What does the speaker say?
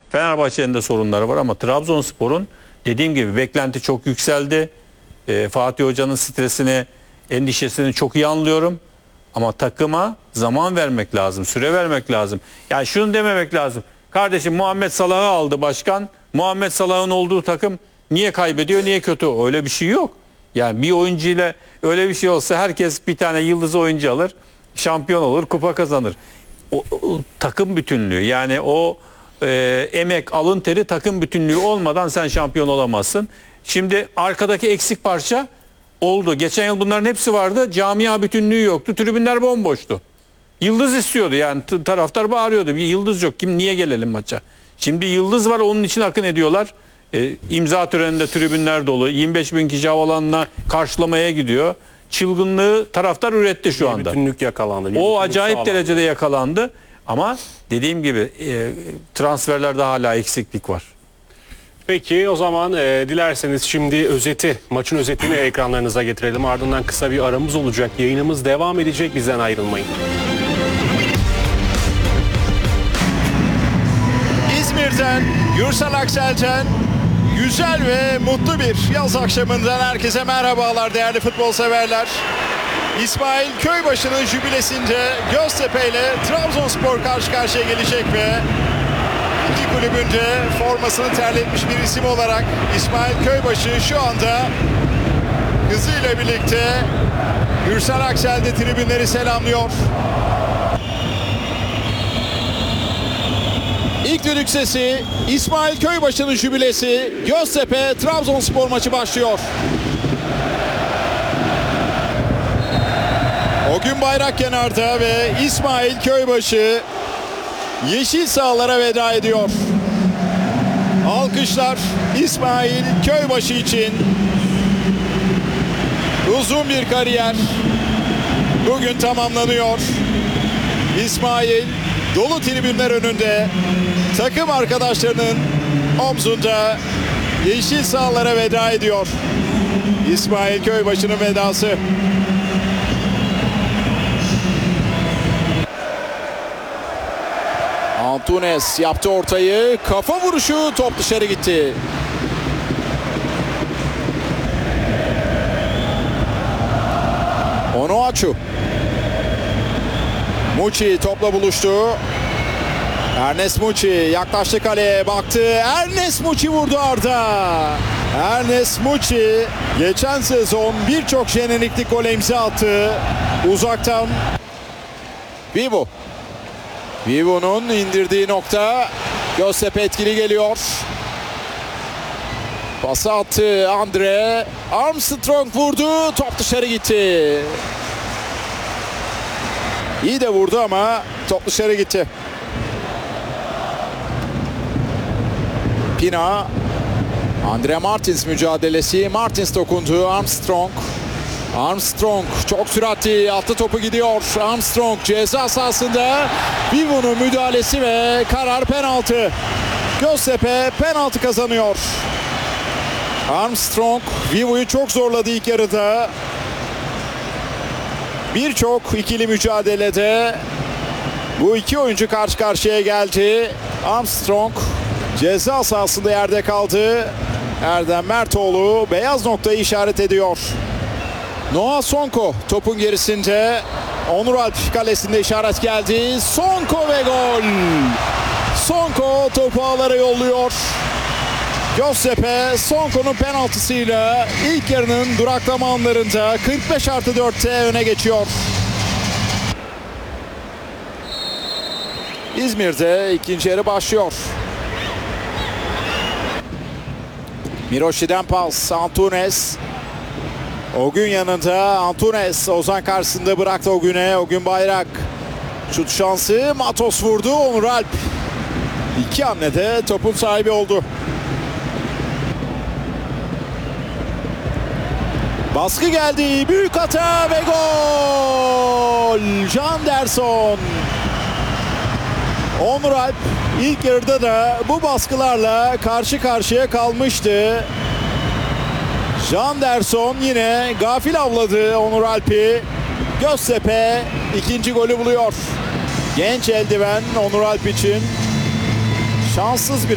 Fenerbahçe'nin de sorunları var ama Trabzonspor'un dediğim gibi beklenti çok yükseldi. Fatih Hoca'nın stresini, endişesini çok iyi anlıyorum. Ama takıma zaman vermek lazım, süre vermek lazım. Yani şunu dememek lazım. Kardeşim Muhammed Salah'ı aldı başkan. Muhammed Salah'ın olduğu takım niye kaybediyor, niye kötü? Öyle bir şey yok. Yani bir oyuncuyla öyle bir şey olsa herkes bir tane yıldız oyuncu alır, şampiyon olur, kupa kazanır. O takım bütünlüğü, yani o emek, alın teri takım bütünlüğü olmadan sen şampiyon olamazsın. Şimdi arkadaki eksik parça oldu. Geçen yıl bunların hepsi vardı. Camia bütünlüğü yoktu. Tribünler bomboştu. Yıldız istiyordu, yani taraftar bağırıyordu. Bir yıldız yok. Niye gelelim maça? Şimdi yıldız var, onun için akın ediyorlar. İmza töreninde tribünler dolu. 25 bin kişi havalanına karşılamaya gidiyor. Çılgınlığı taraftar üretti şu anda. Bütünlük yakalandı. O acayip derecede yakalandı. Ama dediğim gibi transferlerde hala eksiklik var. Peki o zaman dilerseniz şimdi maçın özetini ekranlarınıza getirelim. Ardından kısa bir aramız olacak. Yayınımız devam edecek. Bizden ayrılmayın. İzmir'den Gürsel Aksel'den güzel ve mutlu bir yaz akşamından herkese merhabalar değerli futbol severler. İsmail Köybaşı'nın jübilesinde Göztepe ile Trabzonspor karşı karşıya gelecek ve iki kulübünde formasını terletmiş bir isim olarak İsmail Köybaşı şu anda hızıyla birlikte Gürsel Aksel'de tribünleri selamlıyor. İlk düdük sesi, İsmail Köybaşı'nın jübilesi, Göztepe Trabzonspor maçı başlıyor. O gün bayrak kenarda ve İsmail Köybaşı yeşil sahalara veda ediyor. Alkışlar İsmail Köybaşı için. Uzun bir kariyer bugün tamamlanıyor. İsmail dolu tribünler önünde, takım arkadaşlarının omzunda yeşil sahalara veda ediyor. İsmail Köybaşı'nın vedası. Antunes yaptı ortayı. Kafa vuruşu, top dışarı gitti. Onuachu. Muçi topla buluştu. Ernest Muçi yaklaştı kaleye, baktı. Ernest Muçi vurdu Arda. Ernest Muçi geçen sezon birçok jeneriklik gole imza attı. Uzaktan. Vivo. Vivo'nun indirdiği nokta. Göztepe etkili geliyor. Pası attı Andre. Armstrong vurdu. Top dışarı gitti. İyi de vurdu ama top dışarı gitti. Pina. Andre Martins mücadelesi. Martins dokundu. Armstrong. Armstrong çok süratli, attı topu gidiyor. Armstrong ceza sahasında. Vivo'nun müdahalesi ve karar penaltı. Göztepe penaltı kazanıyor. Armstrong Vivo'yu çok zorladı ilk yarıda. Birçok ikili mücadelede bu iki oyuncu karşı karşıya geldi. Armstrong ceza sahasında yerde kaldı. Erdem Mertoğlu beyaz noktayı işaret ediyor. Noah Sonko topun gerisinde. Onur Alp kalesinde işaret geldi. Sonko ve gol. Sonko topu ağlara yolluyor. Göztepe Sonko'nun penaltısıyla ilk yarının duraklama anlarında 45+4'te öne geçiyor. İzmir'de ikinci yarı başlıyor. Miroşi'den pas. Antunes. O gün yanında Antunes. Ozan karşısında bıraktı o güne. O gün bayrak. Şut şansı. Matos vurdu. Onur Alp. İki hamlede topun sahibi oldu. Baskı geldi. Büyük hata ve gol. Janderson. Onur Alp ilk yarıda da bu baskılarla karşı karşıya kalmıştı. Janderson yine gafil avladı Onur Alp'i. Göztepe ikinci golü buluyor. Genç eldiven Onur Alp için şanssız bir